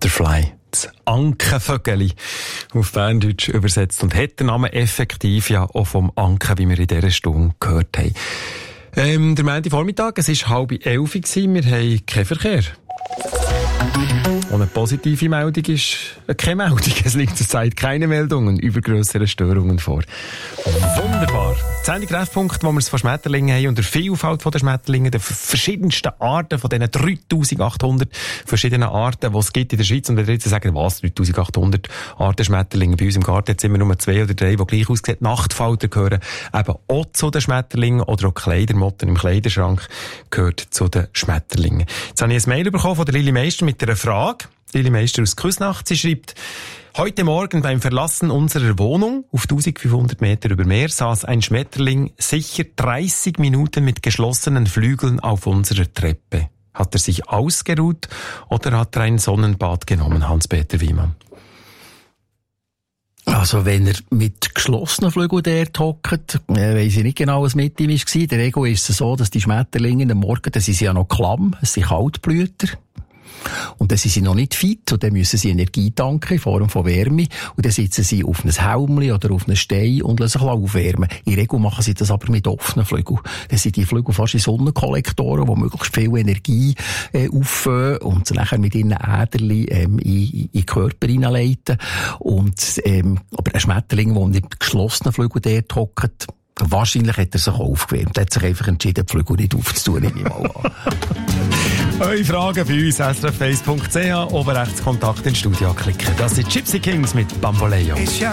Butterfly. Das Ankenvögeli auf Berndeutsch übersetzt und hat den Namen effektiv ja auch vom Anken, wie wir in dieser Stunde gehört haben. Der Montagvormittag, es war 10:30, wir haben keinen Verkehr. Und eine positive Meldung ist keine Meldung. Es liegt zurzeit keine Meldungen über grössere Störungen vor. Wunderbar. Der Treffpunkt, wo wir es von Schmetterlingen haben und der Vielfalt der Schmetterlinge, der verschiedensten Arten, von diesen 3800 verschiedenen Arten, die es gibt in der Schweiz. Und wenn ihr jetzt sagen, was, 3800 Arten Schmetterlinge? Bei uns im Garten jetzt immer nur 2 oder 3, die gleich aussehen. Nachtfalter gehören eben auch zu den Schmetterlingen oder auch Kleidermotten im Kleiderschrank gehört zu den Schmetterlingen. Jetzt habe ich ein Mail bekommen von der Lili Meister mit einer Frage. Lili Meister aus Küsnacht. Sie schreibt: Heute Morgen beim Verlassen unserer Wohnung auf 1500 Meter über Meer saß ein Schmetterling sicher 30 Minuten mit geschlossenen Flügeln auf unserer Treppe. Hat er sich ausgeruht oder hat er ein Sonnenbad genommen, Hans-Peter Wiemann? Also, wenn er mit geschlossenen Flügeln dort hockt, weiss ich nicht genau, was mit ihm war. In der Regel ist es so, dass die Schmetterlinge am Morgen, das sind ja noch klamm, es sind Kaltblüter. Und dann sind sie noch nicht fit und dann müssen sie Energie tanken in Form von Wärme und dann sitzen sie auf einem Helmli oder auf einem Stein und lassen sich aufwärmen. In der Regel machen sie das aber mit offenen Flügeln. Dann sind die Flügel fast wie Sonnenkollektoren, die möglichst viel Energie auffangen und sie nachher mit ihren Äderli in den Körper hineinleiten. Und aber ein Schmetterling, der mit geschlossenen Flügeln dort hockt, wahrscheinlich hat er sich aufgewärmt. Er hat sich einfach entschieden, die Flügel nicht aufzutun, nehme ich mal an. Eure Fragen bei uns, srf1.ch, oben rechts Kontakt ins Studio klicken. Das sind Gypsy Kings mit Bamboleo. It's your